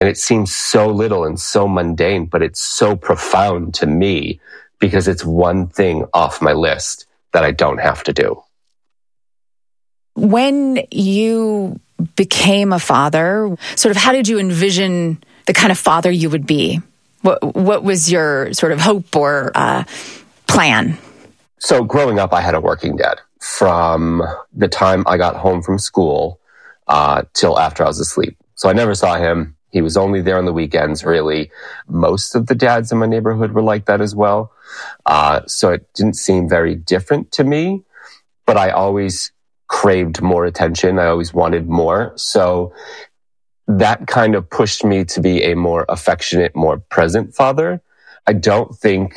it seems so little and so mundane, but it's so profound to me because it's one thing off my list that I don't have to do. When you became a father, sort of how did you envision the kind of father you would be? What was your sort of hope or plan? So growing up, I had a working dad from the time I got home from school till after I was asleep. So I never saw him. He was only there on the weekends, really. Most of the dads in my neighborhood were like that as well. So it didn't seem very different to me, but I always craved more attention. I always wanted more. So that kind of pushed me to be a more affectionate, more present father. I don't think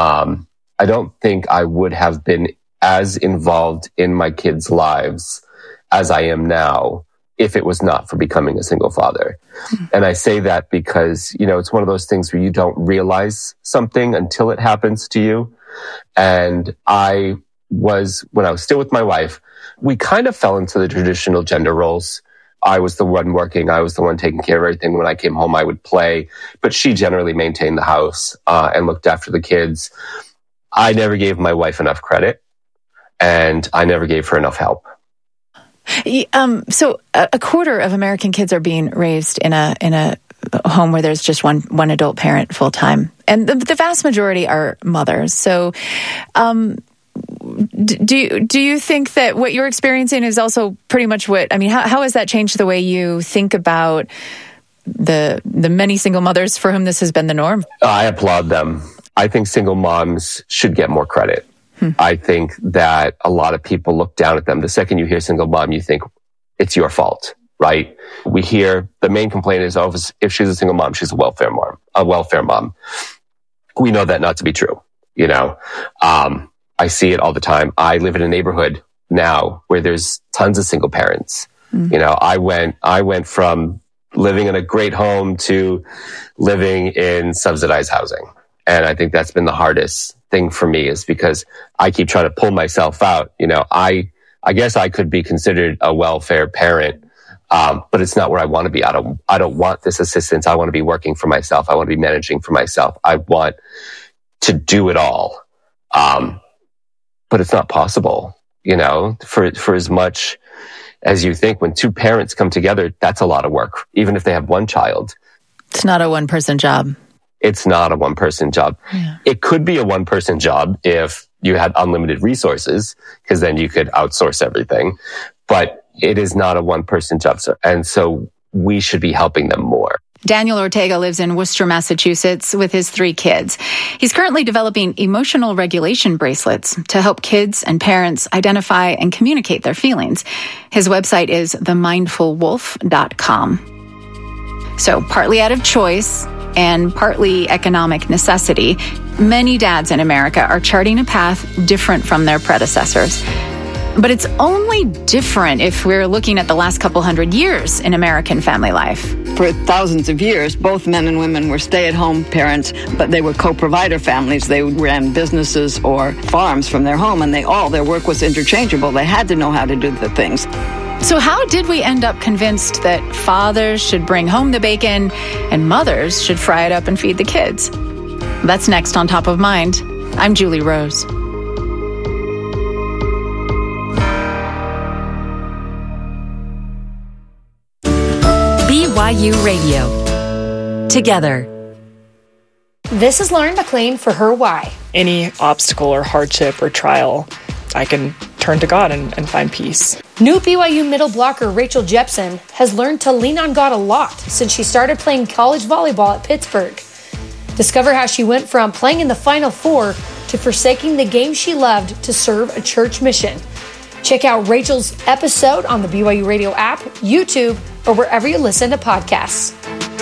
I would have been as involved in my kids' lives as I am now if it was not for becoming a single father. And I say that because, it's one of those things where you don't realize something until it happens to you. And when I was still with my wife, we kind of fell into the traditional gender roles. I was the one working. I was the one taking care of everything. When I came home, I would play, but she generally maintained the house and looked after the kids. I never gave my wife enough credit, and I never gave her enough help. So a quarter of American kids are being raised in a home where there's just one adult parent full time, and the vast majority are mothers. So, do you think that what you're experiencing is also pretty much how has that changed the way you think about the many single mothers for whom this has been the norm? I applaud them. I think single moms should get more credit. I think that a lot of people look down at them. The second you hear single mom, you think it's your fault, right? We hear the main complaint is, if she's a single mom, she's a welfare mom. We know that not to be true. I see it all the time. I live in a neighborhood now where there's tons of single parents. I went from living in a great home to living in subsidized housing. And I think that's been the hardest thing for me, is because I keep trying to pull myself out. I guess I could be considered a welfare parent, but it's not where I want to be. I don't want this assistance. I want to be working for myself. I want to be managing for myself. I want to do it all. But it's not possible, for as much as you think. When two parents come together, that's a lot of work, even if they have one child. It's not a one-person job. It's not a one-person job. Yeah. It could be a one-person job if you had unlimited resources, because then you could outsource everything. But it is not a one-person job. So we should be helping them more. Daniel Ortega lives in Worcester, Massachusetts with his 3 kids. He's currently developing emotional regulation bracelets to help kids and parents identify and communicate their feelings. His website is themindfulwolf.com. So partly out of choice and partly economic necessity, many dads in America are charting a path different from their predecessors. But it's only different if we're looking at the last couple hundred years in American family life. For thousands of years, both men and women were stay-at-home parents, but they were co-provider families. They ran businesses or farms from their home, and their work was interchangeable. They had to know how to do the things. So how did we end up convinced that fathers should bring home the bacon and mothers should fry it up and feed the kids? That's next on Top of Mind. I'm Julie Rose. BYU Radio. Together. This is Lauren McLean for Her Why. Any obstacle or hardship or trial, I can turn to God and find peace. New BYU middle blocker Rachel Jepson has learned to lean on God a lot since she started playing college volleyball at Pittsburgh. Discover how she went from playing in the Final Four to forsaking the game she loved to serve a church mission. Check out Rachel's episode on the BYU Radio app, YouTube, or wherever you listen to podcasts.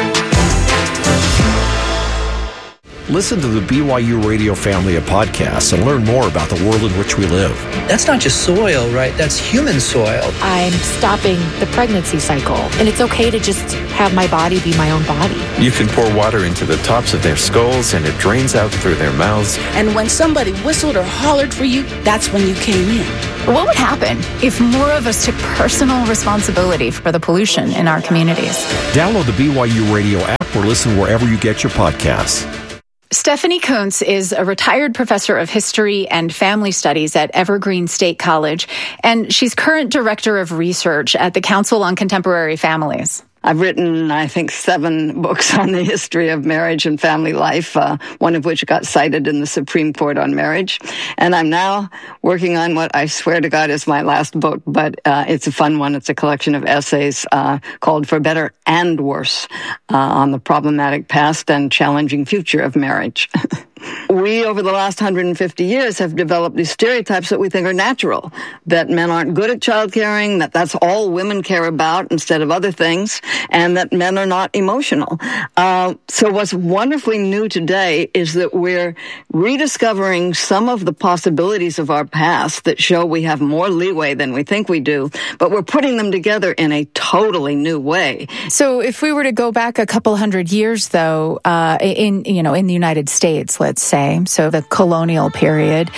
Listen to the BYU Radio family of podcasts and learn more about the world in which we live. That's not just soil, right? That's human soil. I'm stopping the pregnancy cycle, and it's okay to just have my body be my own body. You can pour water into the tops of their skulls, and it drains out through their mouths. And when somebody whistled or hollered for you, that's when you came in. What would happen if more of us took personal responsibility for the pollution in our communities? Download the BYU Radio app or listen wherever you get your podcasts. Stephanie Kuntz is a retired professor of history and family studies at Evergreen State College, and she's current director of research at the Council on Contemporary Families. I've written, I think, 7 books on the history of marriage and family life, one of which got cited in the Supreme Court on marriage. And I'm now working on what I swear to God is my last book, but it's a fun one. It's a collection of essays called For Better and Worse on the problematic past and challenging future of marriage. We, over the last 150 years, have developed these stereotypes that we think are natural, that men aren't good at child caring, that that's all women care about instead of other things, and that men are not emotional. So what's wonderfully new today is that we're rediscovering some of the possibilities of our past that show we have more leeway than we think we do, but we're putting them together in a totally new way. So if we were to go back a couple hundred years, though, in the United States, let's say, so the colonial period,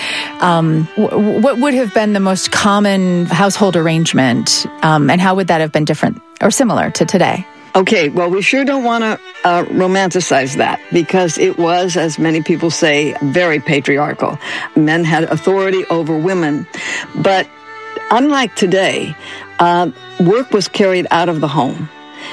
what would have been the most common household arrangement, and how would that have been different or similar to today? Okay, well, we sure don't want to romanticize that, because it was, as many people say, very patriarchal. Men had authority over women. But unlike today, work was carried out of the home,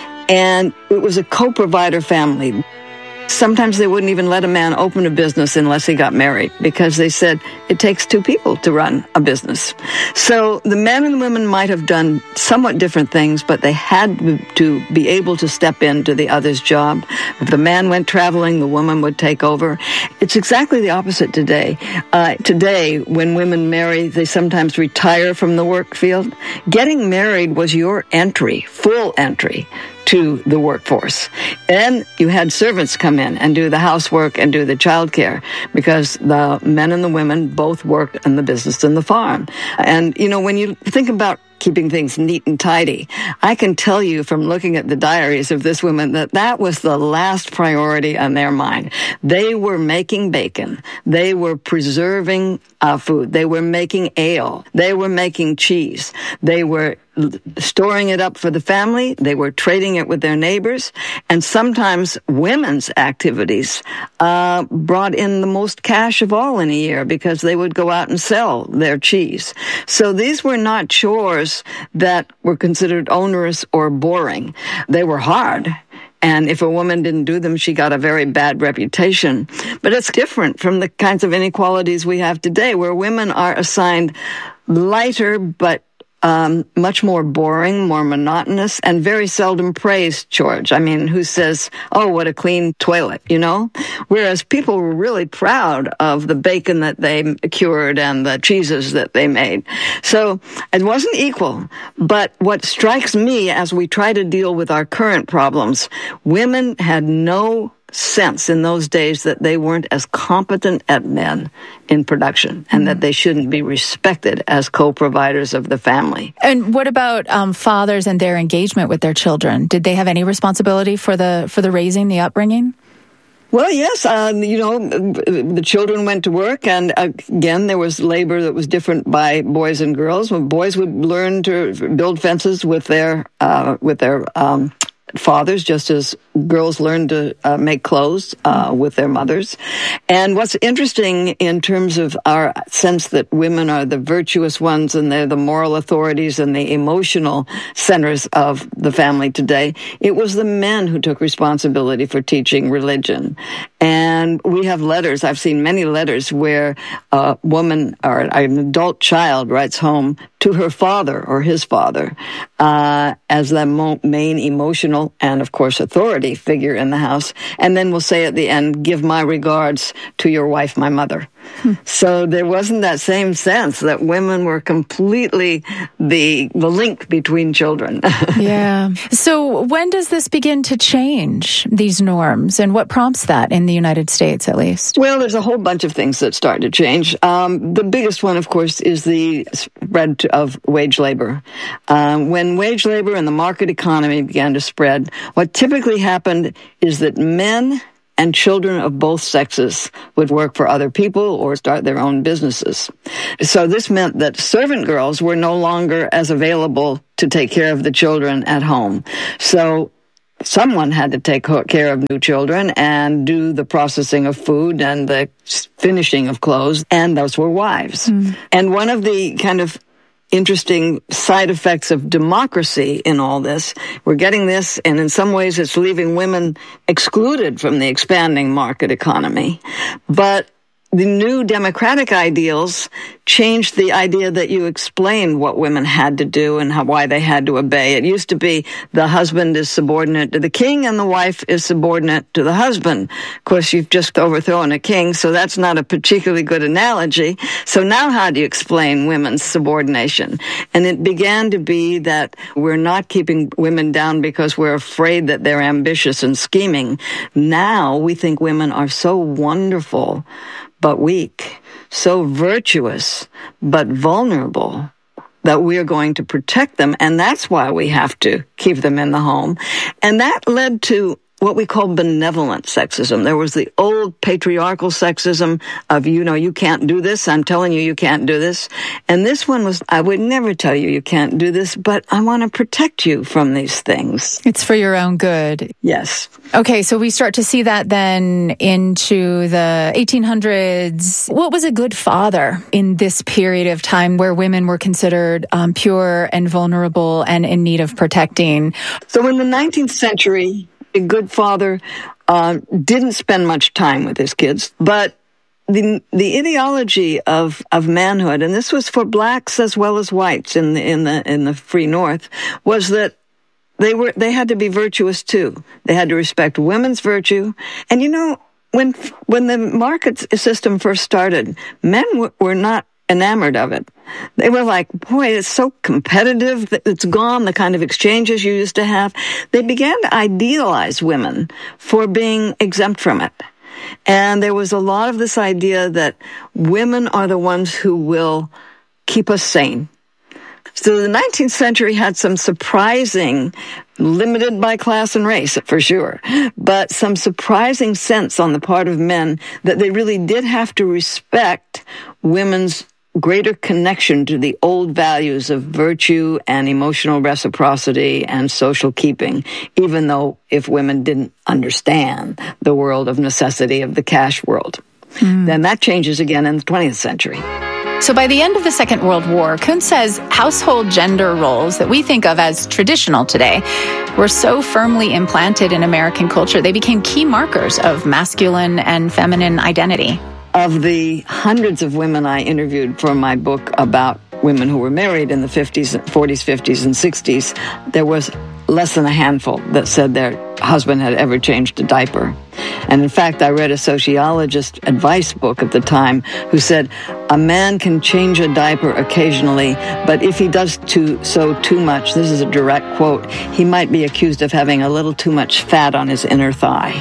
and it was a co-provider family. Sometimes they wouldn't even let a man open a business unless he got married, because they said it takes 2 people to run a business. So the men and the women might have done somewhat different things, but they had to be able to step into the other's job. If the man went traveling, the woman would take over. It's exactly the opposite today. Today, when women marry, they sometimes retire from the work field. Getting married was your entry, full entry, to the workforce. And you had servants come in and do the housework and do the childcare, because the men and the women both worked in the business and the farm. And, when you think about keeping things neat and tidy, I can tell you from looking at the diaries of this woman that was the last priority on their mind. They were making bacon. They were preserving food. They were making ale. They were making cheese. They were storing it up for the family. They were trading it with their neighbors. And sometimes women's activities brought in the most cash of all in a year, because they would go out and sell their cheese. So these were not chores that were considered onerous or boring. They were hard. And if a woman didn't do them, she got a very bad reputation. But it's different from the kinds of inequalities we have today, where women are assigned lighter but much more boring, more monotonous, and very seldom praised chores. I mean, who says, oh, what a clean toilet, Whereas people were really proud of the bacon that they cured and the cheeses that they made. So it wasn't equal. But what strikes me as we try to deal with our current problems, women had no sense in those days that they weren't as competent as men in production, and that they shouldn't be respected as co-providers of the family. And what about fathers and their engagement with their children? Did they have any responsibility for the raising, the upbringing? Well, yes, the children went to work, and again, there was labor that was different by boys and girls. When boys would learn to build fences with their fathers, just as girls learned to make clothes with their mothers. And what's interesting in terms of our sense that women are the virtuous ones and they're the moral authorities and the emotional centers of the family today, it was the men who took responsibility for teaching religion. And we have letters, I've seen many letters where a woman or an adult child writes home to her father or his father as the main emotional and, of course, authority figure in the house. And then we'll say at the end, give my regards to your wife, my mother. So there wasn't that same sense that women were completely the link between children. Yeah. So when does this begin to change, these norms, and what prompts that in the United States, at least? Well, there's a whole bunch of things that start to change. The biggest one, of course, is the spread of wage labor. When wage labor and the market economy began to spread, what typically happened is that men and children of both sexes would work for other people or start their own businesses. So this meant that servant girls were no longer as available to take care of the children at home. So someone had to take care of new children and do the processing of food and the finishing of clothes, and those were wives. And one of the kind of interesting side effects of democracy in all this, we're getting this, and in some ways it's leaving women excluded from the expanding market economy. But the new democratic ideals changed the idea that you explained what women had to do and why they had to obey. It used to be the husband is subordinate to the king and the wife is subordinate to the husband. Of course, you've just overthrown a king, so that's not a particularly good analogy. So now how do you explain women's subordination? And it began to be that we're not keeping women down because we're afraid that they're ambitious and scheming. Now we think women are so wonderful but weak, so virtuous, but vulnerable, that we are going to protect them. And that's why we have to keep them in the home. And that led to what we call benevolent sexism. There was the old patriarchal sexism of, you can't do this. I'm telling you, you can't do this. And this one was, I would never tell you you can't do this, but I want to protect you from these things. It's for your own good. Yes. Okay, so we start to see that then into the 1800s. What was a good father in this period of time where women were considered pure and vulnerable and in need of protecting? So in the 19th century, a good father didn't spend much time with his kids, but the ideology of manhood, and this was for blacks as well as whites in the free North, was that they had to be virtuous too. They had to respect women's virtue. And when the market system first started, men were not enamored of it. They were like, boy, it's so competitive. It's gone, the kind of exchanges you used to have. They began to idealize women for being exempt from it. And there was a lot of this idea that women are the ones who will keep us sane. So the 19th century had some surprising, limited by class and race, for sure, but some surprising sense on the part of men that they really did have to respect women's greater connection to the old values of virtue and emotional reciprocity and social keeping, even though if women didn't understand the world of necessity of the cash world. Then that changes again in the 20th century. So by the end of the Second World War, Kuntz says household gender roles that we think of as traditional today were so firmly implanted in American culture, they became key markers of masculine and feminine identity. Of the hundreds of women I interviewed for my book about women who were married in the 40s, 50s, and 60s, there was less than a handful that said their husband had ever changed a diaper. And in fact, I read a sociologist advice book at the time who said, a man can change a diaper occasionally, but if he does so too much, this is a direct quote, he might be accused of having a little too much fat on his inner thigh.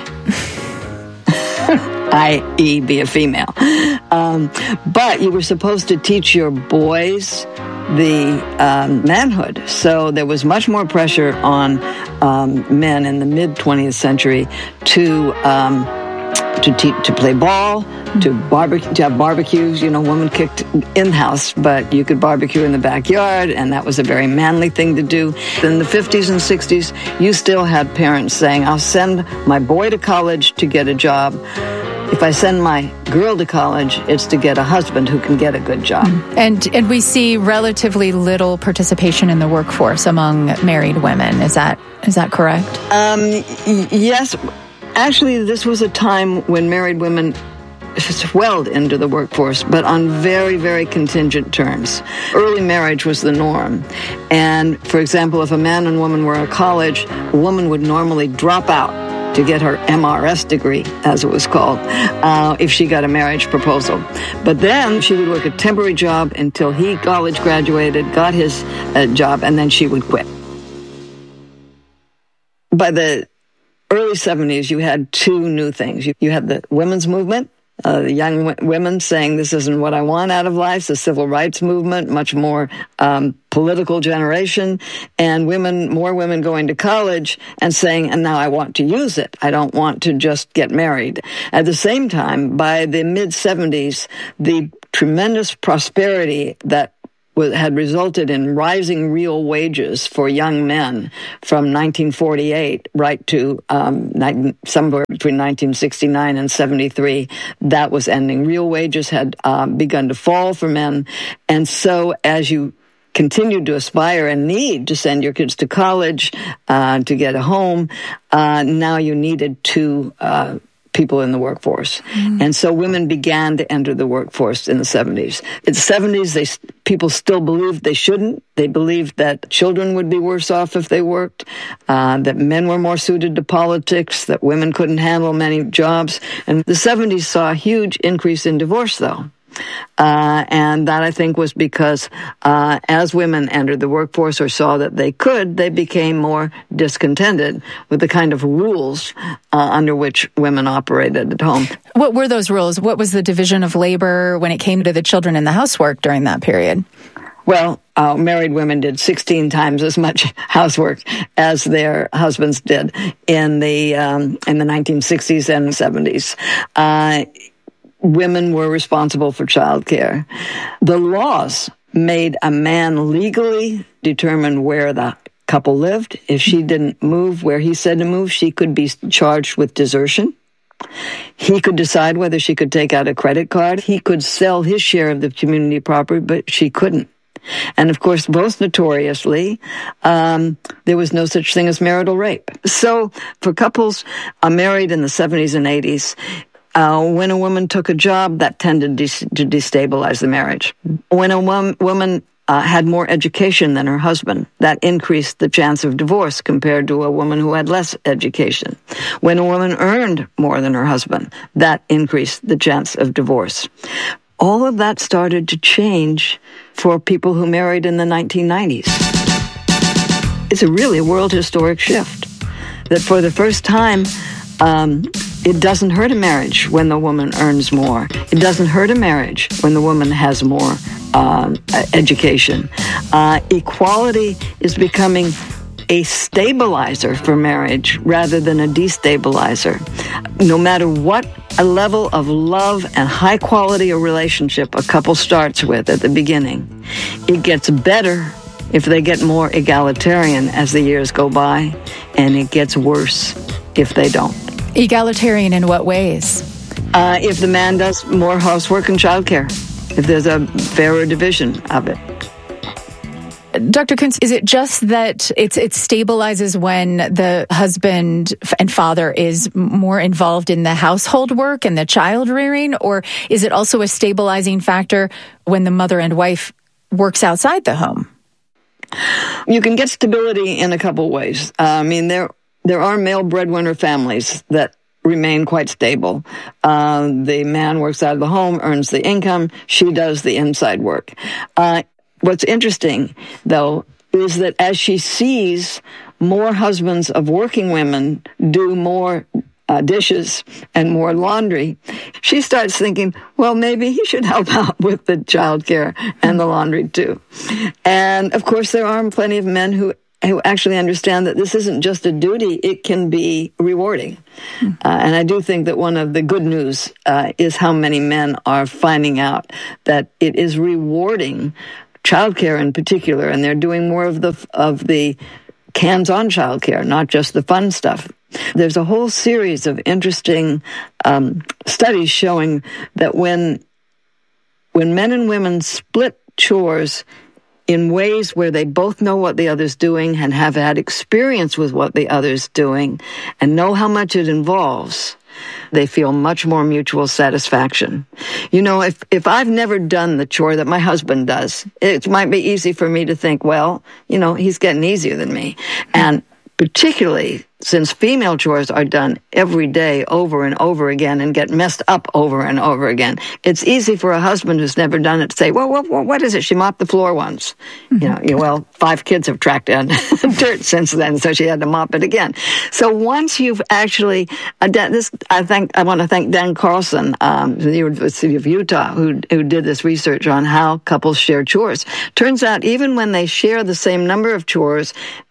i.e. be a female. But you were supposed to teach your boys the manhood. So there was much more pressure on men in the mid-20th century to play ball, to have barbecues. Women kicked in-house, but you could barbecue in the backyard, and that was a very manly thing to do. In the 50s and 60s, you still had parents saying, I'll send my boy to college to get a job. If I send my girl to college, it's to get a husband who can get a good job. And we see relatively little participation in the workforce among married women. Is that correct? Yes. Actually, this was a time when married women swelled into the workforce, but on very, very contingent terms. Early marriage was the norm. And, for example, if a man and woman were at college, a woman would normally drop out to get her MRS degree, as it was called, if she got a marriage proposal. But then she would work a temporary job until he college graduated, got his job, and then she would quit. By the early 70s, you had two new things. You had the women's movement, the young women saying this isn't what I want out of life, the civil rights movement, much more political generation, and more women going to college and saying, and now I want to use it. I don't want to just get married. At the same time, by the mid-70s, the tremendous prosperity that had resulted in rising real wages for young men from 1948 right to somewhere between 1969 and 73. That was ending. Real wages had begun to fall for men. And so as you continued to aspire and need to send your kids to college, to get a home, now you needed two people in the workforce. And so women began to enter the workforce in the 70s. In the 70s, people still believed they shouldn't. They believed that children would be worse off if they worked, that men were more suited to politics, that women couldn't handle many jobs. And the 70s saw a huge increase in divorce, though. And that, I think, was because as women entered the workforce or saw that they could, they became more discontented with the kind of rules under which women operated at home. What were those rules? What was the division of labor when it came to the children and the housework during that period? Well, married women did 16 times as much housework as their husbands did in the 1960s and 70s. Women were responsible for childcare. The laws made a man legally determine where the couple lived. If she didn't move where he said to move, she could be charged with desertion. He could decide whether she could take out a credit card. He could sell his share of the community property, but she couldn't. And of course, most notoriously, there was no such thing as marital rape. So for couples married in the 70s and 80s, when a woman took a job, that tended to destabilize the marriage. When a woman had more education than her husband, that increased the chance of divorce compared to a woman who had less education. When a woman earned more than her husband, that increased the chance of divorce. All of that started to change for people who married in the 1990s. It's really a world historic shift that for the first time, it doesn't hurt a marriage when the woman earns more. It doesn't hurt a marriage when the woman has more education. Equality is becoming a stabilizer for marriage rather than a destabilizer. No matter what a level of love and high quality of relationship a couple starts with at the beginning, it gets better if they get more egalitarian as the years go by, and it gets worse if they don't. Egalitarian in what ways? If the man does more housework and childcare, if there's a fairer division of it. Dr. Koontz, is it just that it stabilizes when the husband and father is more involved in the household work and the child rearing, or is it also a stabilizing factor when the mother and wife works outside the home? You can get stability in a couple ways. There are male breadwinner families that remain quite stable. The man works out of the home, earns the income. She does the inside work. What's interesting, though, is that as she sees more husbands of working women do more dishes and more laundry, she starts thinking, well, maybe he should help out with the childcare and the laundry, too. And, of course, there are plenty of men who actually understand that this isn't just a duty, it can be rewarding. And I do think that one of the good news is how many men are finding out that it is rewarding childcare in particular, and they're doing more of the hands-on childcare, not just the fun stuff. There's a whole series of interesting studies showing that when men and women split chores in ways where they both know what the other's doing and have had experience with what the other's doing and know how much it involves, they feel much more mutual satisfaction. You know, if I've never done the chore that my husband does, it might be easy for me to think, well, you know, he's getting easier than me. And particularly since female chores are done every day over and over again and get messed up over and over again, it's easy for a husband who's never done it to say, well, what is it? She mopped the floor once. Well, 5 kids have tracked down dirt since then, so she had to mop it again. So once you've actually, I want to thank Dan Carlson, from the University of Utah, who did this research on how couples share chores. Turns out even when they share the same number of chores,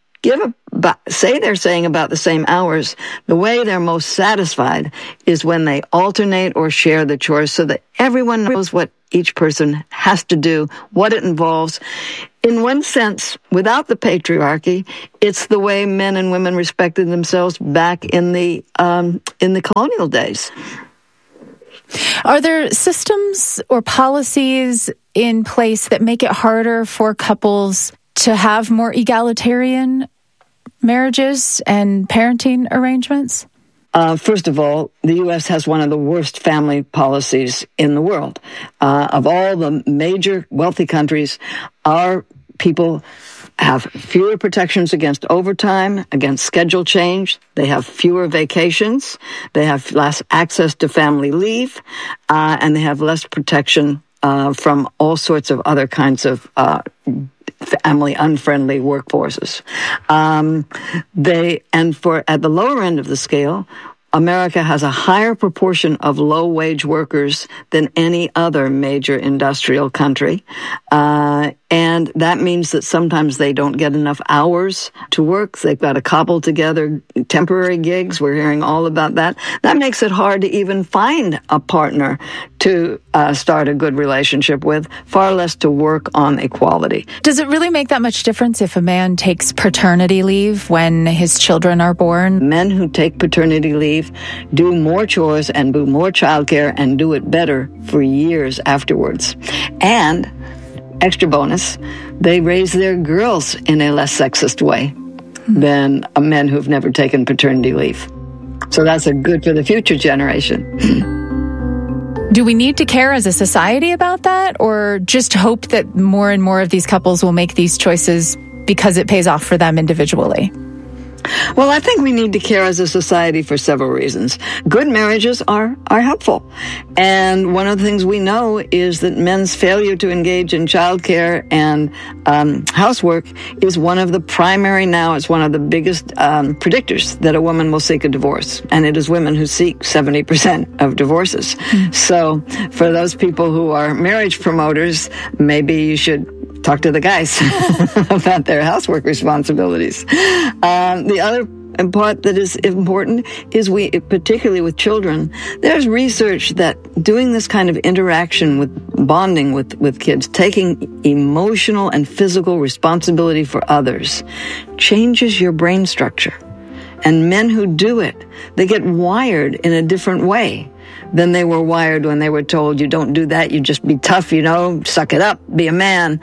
say they're saying about the same hours, the way they're most satisfied is when they alternate or share the chores so that everyone knows what each person has to do, what it involves. In one sense, without the patriarchy, it's the way men and women respected themselves back in the colonial days. Are there systems or policies in place that make it harder for couples to have more egalitarian marriages and parenting arrangements? First of all, the U.S. has one of the worst family policies in the world. Of all the major wealthy countries, our people have fewer protections against overtime, against schedule change. They have fewer vacations. They have less access to family leave, and they have less protection from all sorts of other kinds of family unfriendly workforces. At the lower end of the scale, America has a higher proportion of low-wage workers than any other major industrial country. And that means that sometimes they don't get enough hours to work. They've got to cobble together temporary gigs. We're hearing all about that. That makes it hard to even find a partner to start a good relationship with, far less to work on equality. Does it really make that much difference if a man takes paternity leave when his children are born? Men who take paternity leave do more chores and do more childcare and do it better for years afterwards. And extra bonus, they raise their girls in a less sexist way than men who've never taken paternity leave. So that's a good for the future generation. Do we need to care as a society about that, or just hope that more and more of these couples will make these choices because it pays off for them individually? Well, I think we need to care as a society for several reasons. Good marriages are helpful. And one of the things we know is that men's failure to engage in childcare and housework is one of the primary now, it's one of the biggest predictors that a woman will seek a divorce. And it is women who seek 70% of divorces. So for those people who are marriage promoters, maybe you should talk to the guys about their housework responsibilities. The other part that is important is particularly with children, there's research that doing this kind of interaction with bonding with kids, taking emotional and physical responsibility for others, changes your brain structure. And men who do it, they get wired in a different way than they were wired when they were told, you don't do that, you just be tough, suck it up, be a man.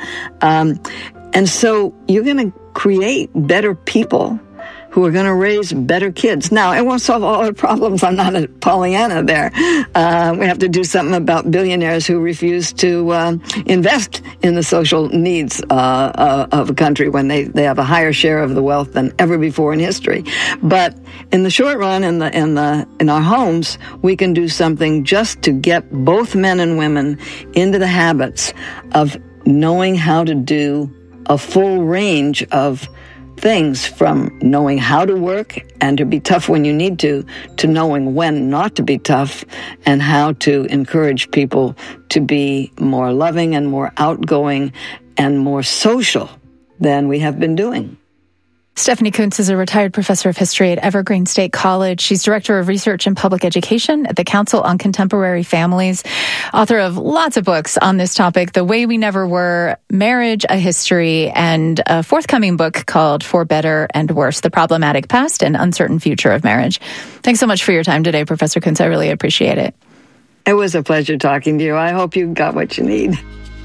And so you're going to create better people who are going to raise better kids. Now, it won't solve all our problems. I'm not a Pollyanna there. We have to do something about billionaires who refuse to invest in the social needs of a country when they have a higher share of the wealth than ever before in history. But in the short run, in our homes, we can do something just to get both men and women into the habits of knowing how to do a full range of things, from knowing how to work and to be tough when you need to knowing when not to be tough and how to encourage people to be more loving and more outgoing and more social than we have been doing. Stephanie Coontz is a retired professor of history at Evergreen State College. She's director of research and public education at the Council on Contemporary Families, author of lots of books on this topic, The Way We Never Were, Marriage, A History, and a forthcoming book called For Better and Worse, The Problematic Past and Uncertain Future of Marriage. Thanks so much for your time today, Professor Coontz. I really appreciate it. It was a pleasure talking to you. I hope you got what you need.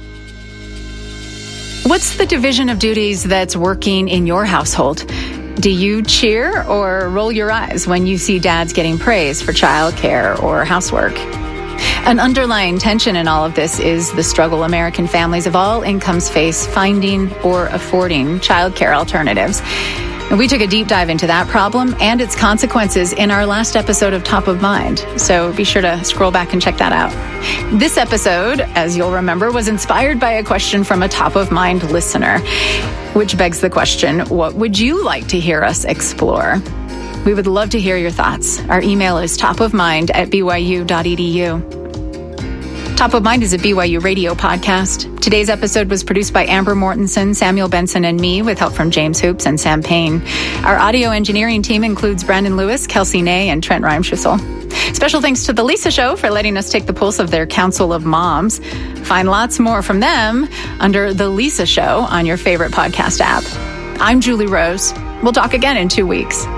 What's the division of duties that's working in your household? Do you cheer or roll your eyes when you see dads getting praise for childcare or housework? An underlying tension in all of this is the struggle American families of all incomes face finding or affording childcare alternatives. And we took a deep dive into that problem and its consequences in our last episode of Top of Mind. So be sure to scroll back and check that out. This episode, as you'll remember, was inspired by a question from a Top of Mind listener, which begs the question, what would you like to hear us explore? We would love to hear your thoughts. Our email is topofmind@byu.edu. Top of Mind is a BYU radio podcast. Today's episode was produced by Amber Mortensen, Samuel Benson, and me, with help from James Hoops and Sam Payne. Our audio engineering team includes Brandon Lewis, Kelsey Ney, and Trent Reimschüssel. Special thanks to The Lisa Show for letting us take the pulse of their Council of Moms. Find lots more from them under The Lisa Show on your favorite podcast app. I'm Julie Rose. We'll talk again in 2 weeks.